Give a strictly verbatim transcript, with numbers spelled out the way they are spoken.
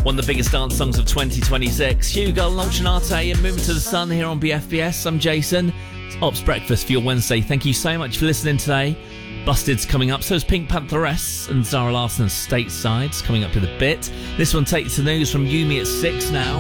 One of the biggest dance songs of twenty twenty-six. Hugo, Ultranate and Moving to the Sun here on B F B S. I'm Jason. It's Ops Breakfast for your Wednesday. Thank you so much for listening today. Busted's coming up, so is Pink Pantheress and Zara Larsson's Stateside's coming up with a bit. This one takes the news from Yumi at six now.